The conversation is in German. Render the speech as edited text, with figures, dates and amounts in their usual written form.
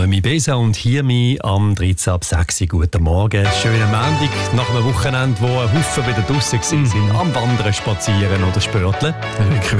Noemi Besa und hier mich am 13 ab 6 Uhr. Guten Morgen. Schönen Montag nach einem Wochenende, wo ein Haufen wieder draussen sind, am Wandern, Spazieren oder Spörteln.